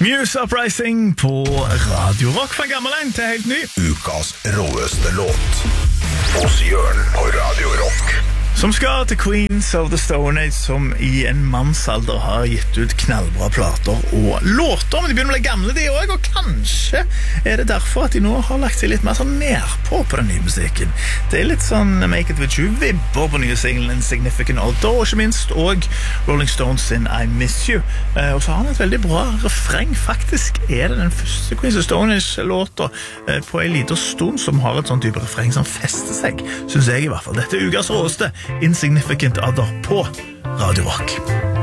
Muse Uprising på Radio Rock fra gammel en til helt ny. Ukas råeste låt hos Jørn på Radio Rock. Som skal til Queens of the Stone Age, som i en mannsalder har gitt ut knallbra plater og låter, men de begynner å bli gamle de også, og kanskje er det derfor at de nå har lagt seg litt mer sånn nedpå på den nye musikken. Det er litt sånn Make It With You vibber på nye singlen Insignificant Other, og ikke minst og Rolling Stones sin I Miss You. Og så har han et veldig bra refreng. Faktisk er det den første Queens of the Stone Age-låta på en liten stund som har et sånn type refreng som fester seg, synes jeg i hvert fall. Dette er ukas råeste Insignificant Other på Radio Rock.